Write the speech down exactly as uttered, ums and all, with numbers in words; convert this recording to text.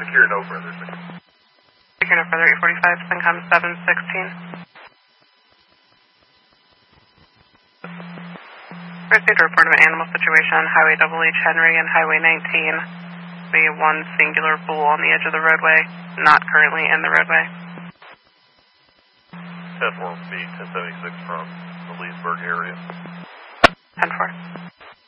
secure no further. Secure no further, eight forty-five, Syncom seven sixteen. Received a report of an animal situation on Highway Double H Henry and Highway nineteen. Be one singular bull on the edge of the roadway, not currently in the roadway. ten four, B ten seventy-six from the Leesburg area. ten four.